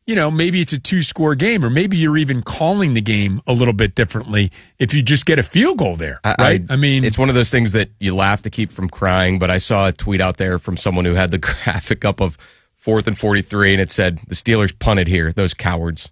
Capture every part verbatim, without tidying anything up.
you know, maybe it's a two-score game, or maybe you're even calling the game a little bit differently if you just get a field goal there, I, right? I, I mean, it's one of those things that you laugh to keep from crying, but I saw a tweet out there from someone who had the graphic up of fourth and forty-three, and it said, the Steelers punted here, those cowards.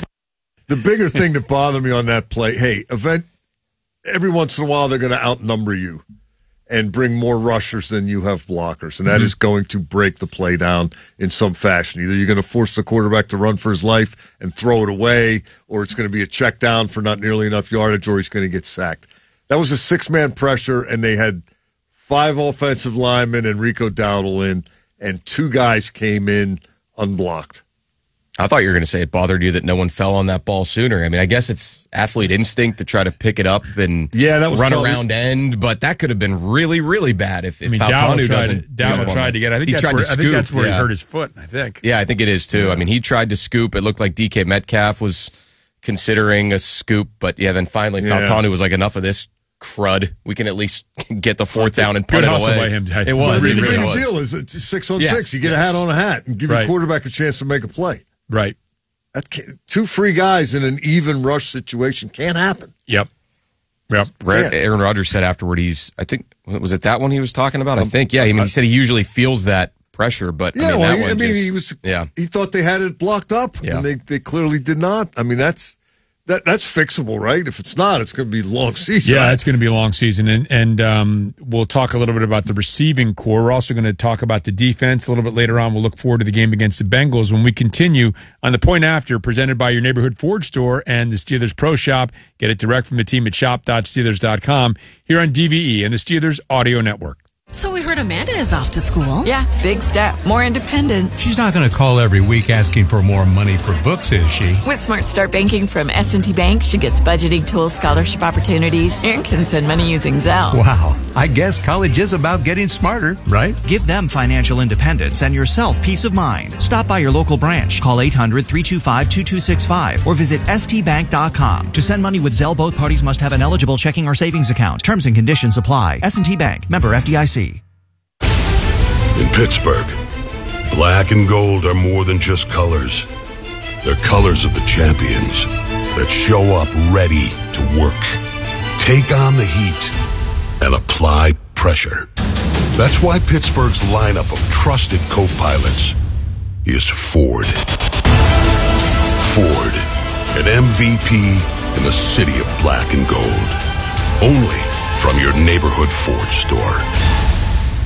The bigger thing that bothered me on that play, hey, event every once in a while they're going to outnumber you and bring more rushers than you have blockers, and that mm-hmm. is going to break the play down in some fashion. Either you're going to force the quarterback to run for his life and throw it away, or it's going to be a check down for not nearly enough yardage, or he's going to get sacked. That was a six-man pressure, and they had five offensive linemen and Rico Dowdle in, and two guys came in unblocked. I thought you were going to say it bothered you that no one fell on that ball sooner. I mean, I guess it's athlete instinct to try to pick it up and yeah, that was run probably, around end, but that could have been really, really bad if, if I mean, Falcone Dowdle doesn't. tried, tried to get. I think he that's tried where, to I scoop, think that's where yeah. he hurt his foot. I think. Yeah, I think it is too. Yeah. I mean, he tried to scoop. It looked like D K Metcalf was considering a scoop, but yeah, then finally yeah. Falcone was like, enough of this crud. We can at least get the fourth down and put Good it hustle away. by him. It was. The It really big was. deal is it's six on yes. six. You get yes. a hat on a hat and give right. your quarterback a chance to make a play. Right. That two free guys in an even rush situation can't happen. Yep. Yep. Right. Aaron Rodgers said afterward, he's, I think, was it that one he was talking about? I think, yeah. I mean, he said he usually feels that pressure, but yeah, I mean, well, that he, one I mean just, he was, yeah. he thought they had it blocked up, yeah. and they, they clearly did not. I mean, that's that that's fixable, right? If it's not, it's going to be a long season. Yeah, it's going to be a long season, and and um, we'll talk a little bit about the receiving core. We're also going to talk about the defense a little bit later on. We'll look forward to the game against the Bengals when we continue on the Point After, presented by your neighborhood Ford store and the Steelers Pro Shop. Get it direct from the team at shop dot steelers dot com here on D V E and the Steelers Audio Network. So we heard Amanda is off to school. Yeah, big step. More independence. She's not going to call every week asking for more money for books, is she? With Smart Start Banking from S and T Bank, she gets budgeting tools, scholarship opportunities, and can send money using Zelle. Wow. I guess college is about getting smarter, right? Give them financial independence and yourself peace of mind. Stop by your local branch. Call eight hundred, three two five, two two six five or visit S T bank dot com. To send money with Zelle, both parties must have an eligible checking or savings account. Terms and conditions apply. S and T Bank. Member F D I C. In Pittsburgh, black and gold are more than just colors. They're colors of the champions that show up ready to work, take on the heat, and apply pressure. That's why Pittsburgh's lineup of trusted co-pilots is Ford. Ford, an M V P in the city of black and gold. Only from your neighborhood Ford store.